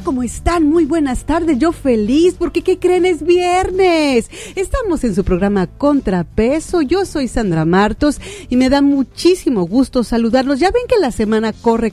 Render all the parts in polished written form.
¿cómo están? Muy buenas tardes, yo feliz porque ¿qué creen? Es viernes. Estamos en su programa Contrapeso, yo soy Sandra Martos y me da muchísimo gusto saludarlos. Ya ven que la semana corre.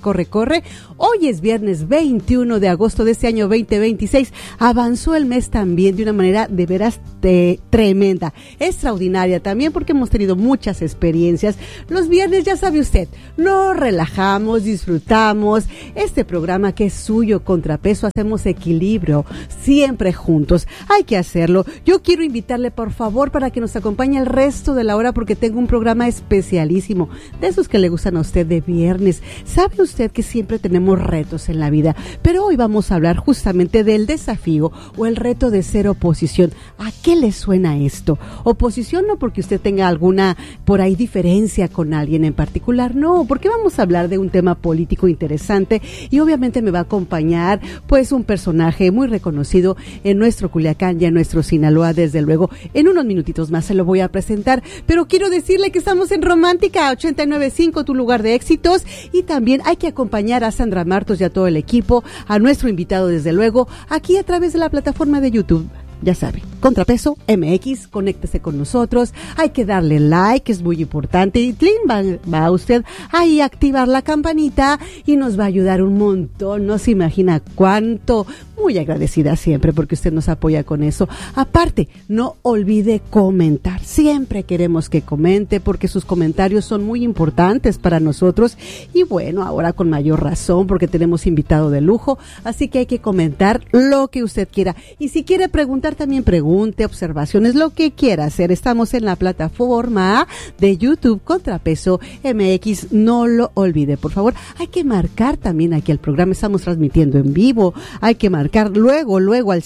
Hoy es viernes 21 de agosto de este año 2026. Avanzó el mes también de una manera de veras tremenda, extraordinaria también porque hemos tenido muchas experiencias. Los viernes, ya sabe usted, nos relajamos, disfrutamos. Este programa que es suyo, Contrapeso, hacemos equilibrio, siempre juntos. Hay que hacerlo. Yo quiero invitarle, por favor, para que nos acompañe el resto de la hora porque tengo un programa especialísimo, de esos que le gustan a usted de viernes. Sabe usted que siempre tenemos retos en la vida, pero hoy vamos a hablar justamente del desafío o el reto de ser oposición. ¿A qué le suena esto? Oposición no porque usted tenga alguna por ahí diferencia con alguien en particular, no, porque vamos a hablar de un tema político interesante y obviamente me va a acompañar pues un personaje muy reconocido en nuestro Culiacán y en nuestro Sinaloa, desde luego. En unos minutitos más se lo voy a presentar, pero quiero decirle que estamos en Romántica 89.5, tu lugar de éxitos, y también hay que acompañar a Sandra Martos y a todo el equipo, a nuestro invitado desde luego, aquí a través de la plataforma de YouTube. Ya sabe, Contrapeso MX, conéctese con nosotros, hay que darle like, es muy importante, y va usted ahí a activar la campanita y nos va a ayudar un montón, no se imagina cuánto. Muy agradecida siempre porque usted nos apoya con eso. Aparte, no olvide comentar, siempre queremos que comente porque sus comentarios son muy importantes para nosotros y bueno, ahora con mayor razón porque tenemos invitado de lujo, así que hay que comentar lo que usted quiera y si quiere preguntar también pregunte, observaciones, lo que quiera hacer. Estamos en la plataforma de YouTube Contrapeso MX, no lo olvide, por favor. Hay que marcar también aquí el programa, estamos transmitiendo en vivo, hay que marcar luego al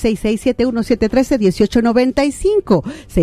6671-713-1895,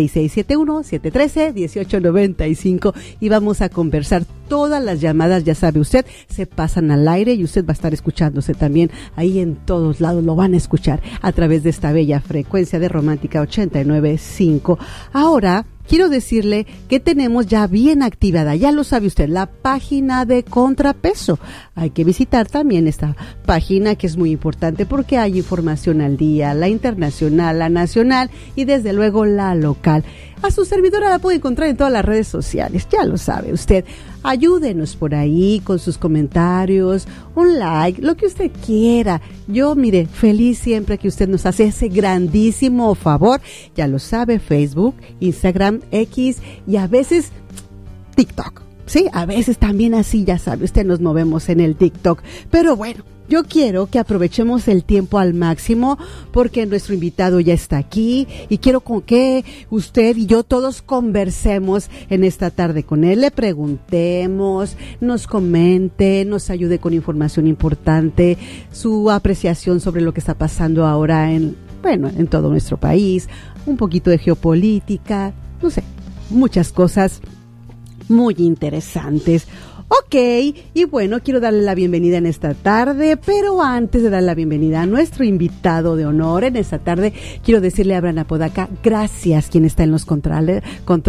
6671-713-1895 y vamos a conversar. Todas las llamadas, ya sabe usted, se pasan al aire y usted va a estar escuchándose también ahí en todos lados, lo van a escuchar a través de esta bella frecuencia de Romántica 89.5. Ahora, quiero decirle que tenemos ya bien activada, ya lo sabe usted, la página de Contrapeso. Hay que visitar también esta página que es muy importante porque hay información al día, la internacional, la nacional y desde luego la local. A su servidora la puede encontrar en todas las redes sociales, ya lo sabe usted. Ayúdenos por ahí con sus comentarios, un like, lo que usted quiera. Yo, mire, feliz siempre que usted nos hace ese grandísimo favor. Ya lo sabe, Facebook, Instagram, X y a veces TikTok. Sí, a veces también así, ya sabe usted, nos movemos en el TikTok. Pero bueno, yo quiero que aprovechemos el tiempo al máximo porque nuestro invitado ya está aquí y quiero que usted y yo todos conversemos en esta tarde con él, le preguntemos, nos comente, nos ayude con información importante, su apreciación sobre lo que está pasando ahora en todo nuestro país, un poquito de geopolítica, no sé, muchas cosas muy interesantes. Ok, y bueno, quiero darle la bienvenida en esta tarde, pero antes de darle la bienvenida a nuestro invitado de honor en esta tarde, quiero decirle a Abraham Apodaca, gracias, quien está en los controles,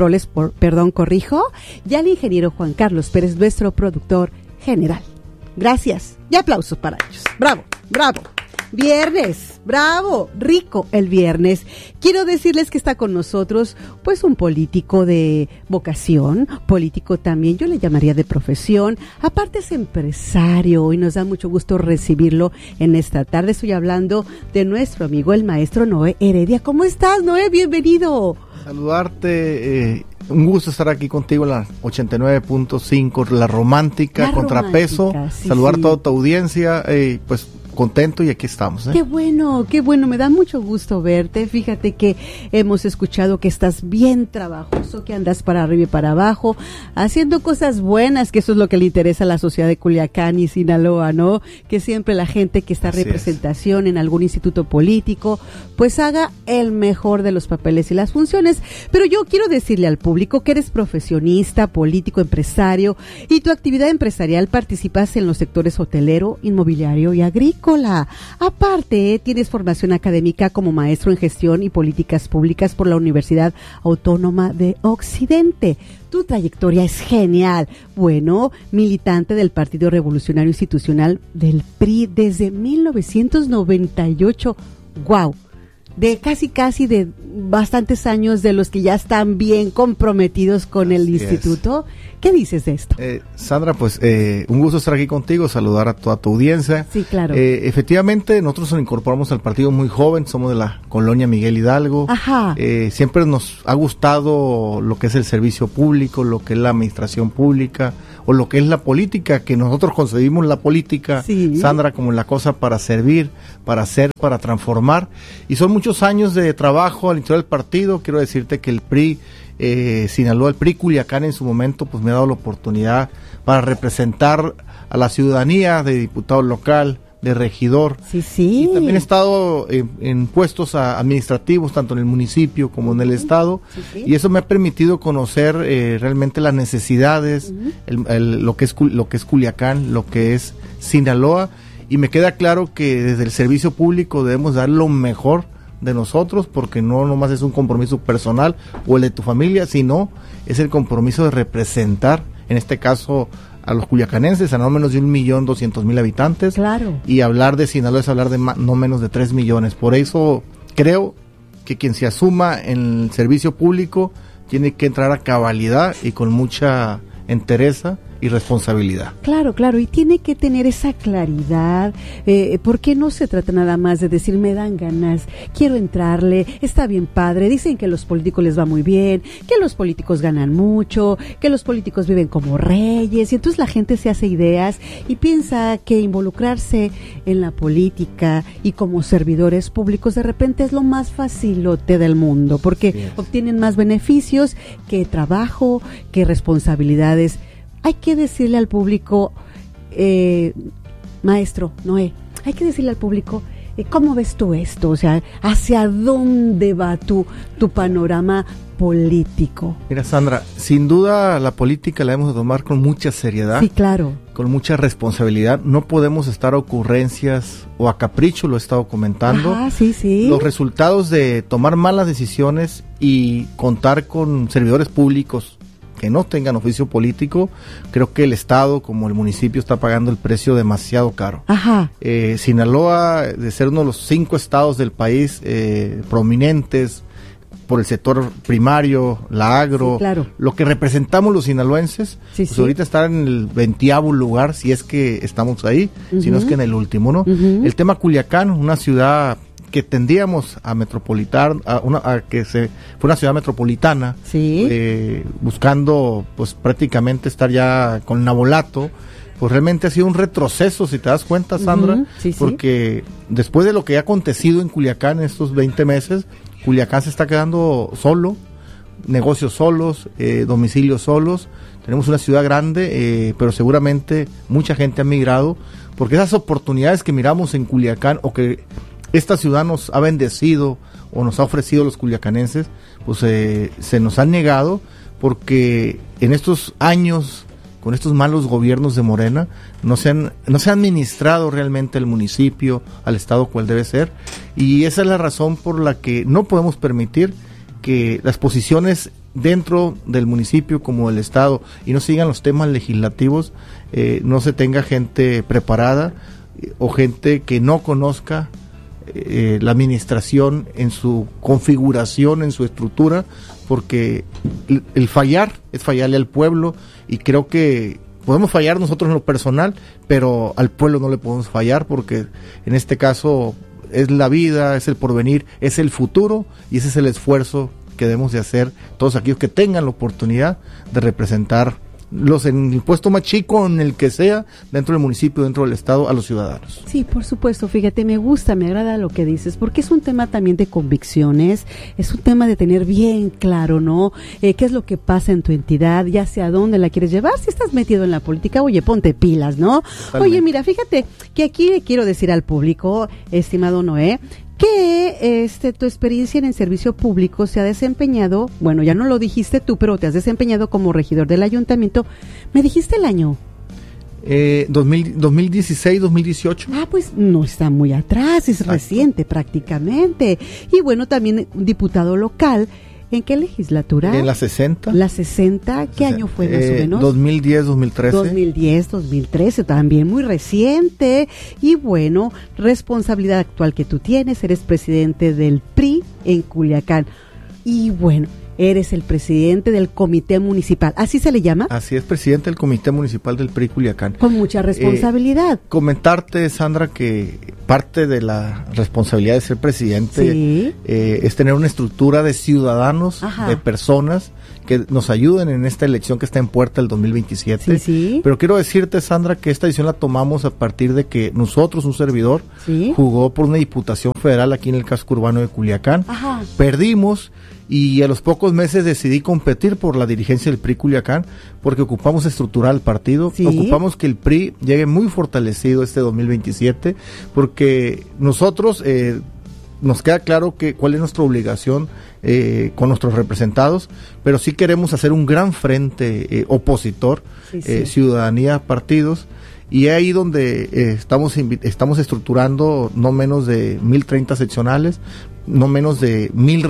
y al ingeniero Juan Carlos Pérez, nuestro productor general. Gracias, y aplausos para ellos. Bravo. Viernes, bravo, rico el viernes. Quiero decirles que está con nosotros pues un político de vocación, político también, yo le llamaría de profesión, aparte es empresario y nos da mucho gusto recibirlo en esta tarde. Estoy hablando de nuestro amigo el maestro Noé Heredia. ¿Cómo estás, Noé? Bienvenido. Saludarte, un gusto estar aquí contigo en la 89.5, la Romántica, Contrapeso, saludar a toda tu audiencia, pues contento y aquí estamos. Qué bueno, me da mucho gusto verte. Fíjate que hemos escuchado que estás bien trabajoso, que andas para arriba y para abajo, haciendo cosas buenas, que eso es lo que le interesa a la sociedad de Culiacán y Sinaloa, ¿no? Que siempre la gente que está en representación en algún instituto político, pues haga el mejor de los papeles y las funciones. Pero yo quiero decirle al público que eres profesionista, político, empresario, y tu actividad empresarial participas en los sectores hotelero, inmobiliario y agrícola. agrícola. Aparte, tienes formación académica como maestro en gestión y políticas públicas por la Universidad Autónoma de Occidente. Tu trayectoria es genial. Bueno, militante del Partido Revolucionario Institucional del PRI desde 1998. ¡Guau! De casi de bastantes años, de los que ya están bien comprometidos con el instituto. ¿Qué dices de esto? Sandra, pues un gusto estar aquí contigo, saludar a toda tu audiencia. Sí, claro. Efectivamente, nosotros nos incorporamos al partido muy joven, somos de la colonia Miguel Hidalgo. Ajá. Siempre nos ha gustado lo que es el servicio público, lo que es la administración pública, o lo que es la política, que nosotros concebimos la política, sí, Sandra, como la cosa para servir, para hacer, para transformar. Y son muchos años de trabajo al interior del partido. Quiero decirte que el PRI Sinaloa, el PRI Culiacán en su momento, pues me ha dado la oportunidad para representar a la ciudadanía de diputado local, de regidor. Sí, sí. Y también he estado en puestos administrativos, tanto en el municipio como en el estado, sí, sí. Y eso me ha permitido conocer realmente las necesidades, lo que es Culiacán, lo que es Sinaloa, y me queda claro que desde el servicio público debemos dar lo mejor de nosotros, porque no nomás es un compromiso personal o el de tu familia, sino es el compromiso de representar, en este caso, a los culiacanenses, a no menos de 1.200.000 habitantes. Claro. Y hablar de Sinaloa es hablar de no menos de 3 millones. Por eso creo que quien se asuma en el servicio público tiene que entrar a cabalidad y con mucha entereza y responsabilidad. Claro, claro, y tiene que tener esa claridad, porque no se trata nada más de decir, me dan ganas, quiero entrarle, está bien padre, dicen que a los políticos les va muy bien, que los políticos ganan mucho, que los políticos viven como reyes, y entonces la gente se hace ideas y piensa que involucrarse en la política y como servidores públicos de repente es lo más facilote del mundo, porque obtienen más beneficios que trabajo, que responsabilidades. Hay que decirle al público, maestro Noé, hay que decirle al público, ¿cómo ves tú esto? O sea, ¿hacia dónde va tu panorama político? Mira, Sandra, sin duda la política la debemos de tomar con mucha seriedad. Sí, claro. Con mucha responsabilidad. No podemos estar a ocurrencias o a capricho, lo he estado comentando. Ajá, sí, sí. Los resultados de tomar malas decisiones y contar con servidores públicos que no tengan oficio político, creo que el Estado como el municipio está pagando el precio demasiado caro. Ajá. Sinaloa, de ser uno de los 5 estados del país prominentes por el sector primario, la agro, sí, claro. Lo que representamos los sinaloenses, sí, pues sí. Ahorita estar en el 20º lugar, si es que estamos ahí, si no es que en el último, ¿no? El tema Culiacán, una ciudad que tendíamos a metropolitar, a que fue una ciudad metropolitana, sí. Buscando pues prácticamente estar ya con Nabolato, pues realmente ha sido un retroceso, si te das cuenta, Sandra, sí, porque después de lo que ha acontecido en Culiacán en estos 20 meses, Culiacán se está quedando solo, negocios solos, domicilios solos. Tenemos una ciudad grande, pero seguramente mucha gente ha migrado, porque esas oportunidades que miramos en Culiacán o que esta ciudad nos ha bendecido o nos ha ofrecido los culiacanenses, pues se nos han negado, porque en estos años, con estos malos gobiernos de Morena, no se ha administrado realmente el municipio, al Estado cual debe ser, y esa es la razón por la que no podemos permitir que las posiciones dentro del municipio como del Estado, y no sigan los temas legislativos, no se tenga gente preparada o gente que no conozca la administración en su configuración, en su estructura, porque el fallar es fallarle al pueblo, y creo que podemos fallar nosotros en lo personal, pero al pueblo no le podemos fallar, porque en este caso es la vida, es el porvenir, es el futuro, y ese es el esfuerzo que debemos de hacer todos aquellos que tengan la oportunidad de representar en el puesto más chico, en el que sea, dentro del municipio, dentro del estado, a los ciudadanos. Sí, por supuesto, fíjate, me agrada lo que dices, porque es un tema también de convicciones, es un tema de tener bien claro, ¿no? Qué es lo que pasa en tu entidad, ya sea dónde la quieres llevar. Si estás metido en la política, oye, ponte pilas, ¿no? Totalmente. Oye, mira, fíjate que aquí le quiero decir al público, estimado Noé, que tu experiencia en el servicio público se ha desempeñado, bueno, ya no lo dijiste tú, pero te has desempeñado como regidor del ayuntamiento. ¿Me dijiste el año? 2016, 2018. Ah, pues no está muy atrás, es reciente prácticamente. Y bueno, también un diputado local. ¿En qué legislatura? En la 60. La 60, ¿qué año fue más o menos? 2010, 2013. 2010, 2013, también muy reciente. Y bueno, responsabilidad actual que tú tienes, eres presidente del PRI en Culiacán. Y bueno, eres el presidente del comité municipal, ¿así se le llama? Así es, presidente del comité municipal del PRI Culiacán. Con mucha responsabilidad. Comentarte, Sandra, que parte de la responsabilidad de ser presidente sí. Es tener una estructura de ciudadanos, ajá, de personas que nos ayuden en esta elección que está en puerta el 2027. Sí, sí. Pero quiero decirte, Sandra, que esta decisión la tomamos a partir de que nosotros, un servidor, sí, jugó por una diputación federal aquí en el casco urbano de Culiacán. Ajá. Perdimos y a los pocos meses decidí competir por la dirigencia del PRI Culiacán porque ocupamos estructurar el partido, ¿sí? Ocupamos que el PRI llegue muy fortalecido este 2027 porque nosotros nos queda claro que cuál es nuestra obligación con nuestros representados, pero sí queremos hacer un gran frente opositor, sí, sí, ciudadanía, partidos, y ahí donde estamos estructurando no menos de 1,030 seccionales, no menos de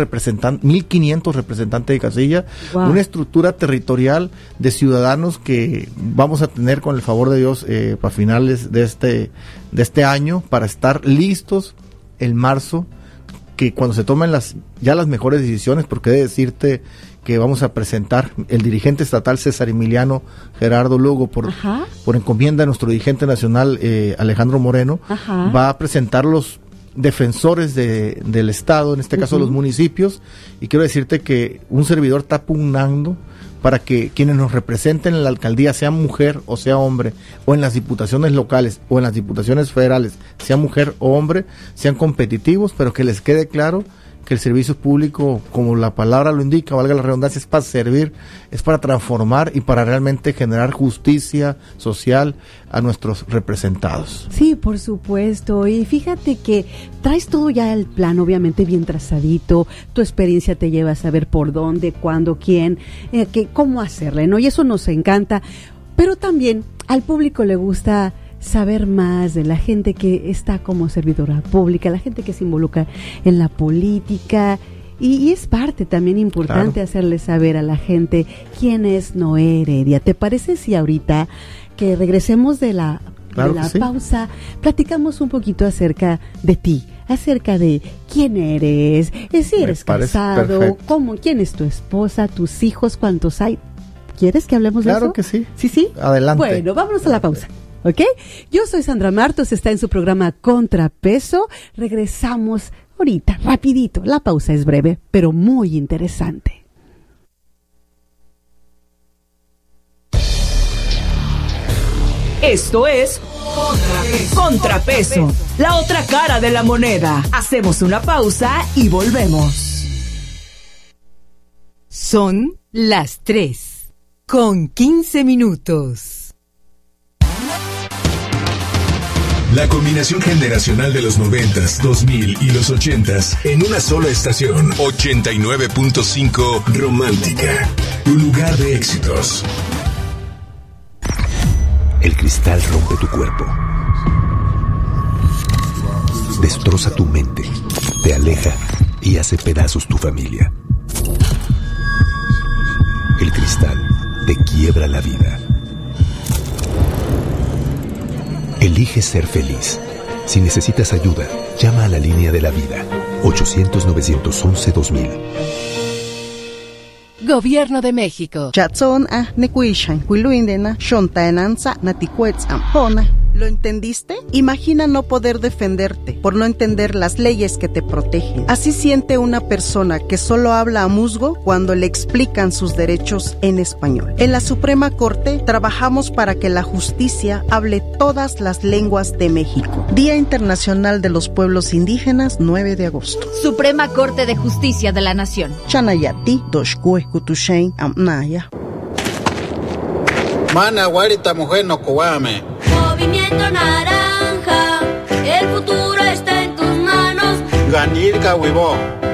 1,500 representantes de casilla, wow, una estructura territorial de ciudadanos que vamos a tener con el favor de Dios para finales de este año para estar listos en marzo, que cuando se tomen las mejores decisiones, porque he de decirte que vamos a presentar el dirigente estatal César Emiliano Gerardo Lugo por encomienda de nuestro dirigente nacional Alejandro Moreno, ajá, va a presentar los defensores del estado, en este caso los municipios, y quiero decirte que un servidor está pugnando para que quienes nos representen en la alcaldía, sea mujer o sea hombre, o en las diputaciones locales o en las diputaciones federales, sea mujer o hombre, sean competitivos, pero que les quede claro que el servicio público, como la palabra lo indica, valga la redundancia, es para servir, es para transformar y para realmente generar justicia social a nuestros representados. Sí, por supuesto, y fíjate que traes todo ya el plan, obviamente bien trazadito, tu experiencia te lleva a saber por dónde, cuándo, quién, cómo hacerle, ¿no? Y eso nos encanta, pero también al público le gusta saber más de la gente que está como servidora pública, la gente que se involucra en la política, y es parte también importante, claro, hacerle saber a la gente quién es Noé Heredia. ¿Te parece si ahorita que regresemos de la pausa, platicamos un poquito acerca de ti, acerca de quién eres, si eres casado, quién es tu esposa, tus hijos, cuántos hay? ¿Quieres que hablemos de eso? Claro que sí. ¿Sí? Adelante. Bueno, vámonos a la pausa. ¿Ok? Yo soy Sandra Martos, está en su programa Contrapeso. Regresamos ahorita, rapidito. La pausa es breve, pero muy interesante. Esto es Contrapeso, la otra cara de la moneda. Hacemos una pausa y volvemos. Son las 3:15. La combinación generacional de los 90s, 2000 y los 80s en una sola estación. 89.5 Romántica, tu lugar de éxitos. El cristal rompe tu cuerpo, destroza tu mente, te aleja y hace pedazos tu familia. El cristal te quiebra la vida. Elige ser feliz. Si necesitas ayuda, llama a la línea de la vida. 800-911-2000. Gobierno de México. ¿Lo entendiste? Imagina no poder defenderte por no entender las leyes que te protegen. Así siente una persona que solo habla a musgo cuando le explican sus derechos en español. En la Suprema Corte trabajamos para que la justicia hable todas las lenguas de México. Día Internacional de los Pueblos Indígenas, 9 de agosto. Suprema Corte de Justicia de la Nación. Chanayati, Doshkue, Kutushain, Amnaya. Mana, guarita, mujer, no coame. Movimiento Naranja, el futuro está en tus manos. Ganirka, huivo.